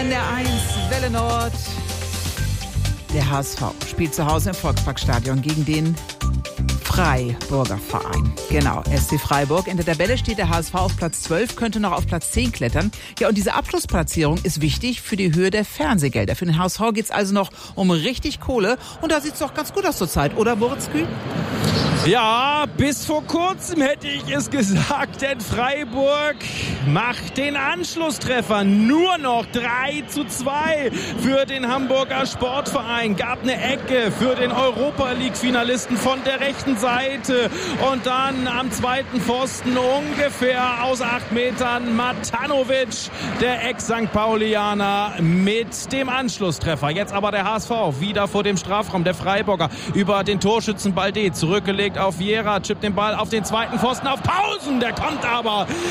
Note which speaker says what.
Speaker 1: NDR1, Welle Nord. Der HSV spielt zu Hause im Volksparkstadion gegen den Freiburger Verein. Genau, SC Freiburg. In der Tabelle steht der HSV auf Platz 12, könnte noch auf Platz 10 klettern. Ja, und diese Abschlussplatzierung ist wichtig für die Höhe der Fernsehgelder. Für den HSV geht's also noch um richtig Kohle. Und da sieht's doch ganz gut aus zurzeit, oder Moritz Kühn?
Speaker 2: Ja, bis vor kurzem hätte ich es gesagt, denn Freiburg macht den Anschlusstreffer. Nur noch 3:2 für den Hamburger Sportverein. Gab eine Ecke für den Europa-League-Finalisten von der rechten Seite. Und dann am zweiten Pfosten ungefähr aus 8 Metern Matanovic, der Ex-St. Paulianer, mit dem Anschlusstreffer. Jetzt aber der HSV wieder vor dem Strafraum. Der Freiburger über den Torschützen Balde zurückgelegt auf Vieira, chippt den Ball auf den zweiten Pfosten auf Pausen. Der kommt aber